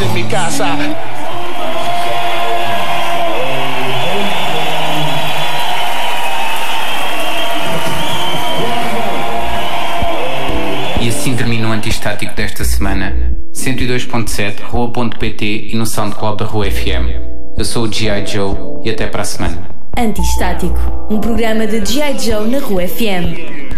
noche en mi casa. E assim termina o Antistático desta semana. 102.7, Rua.pt e no SoundCloud da Rua FM. Eu sou o G.I. Joe e até para a semana. Antistático, um programa de G.I. Joe na Rua FM.